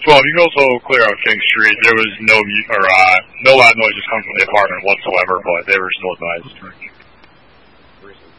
Well, you can also clear out King Street. There was no loud noises coming from the apartment whatsoever, but they were still advised.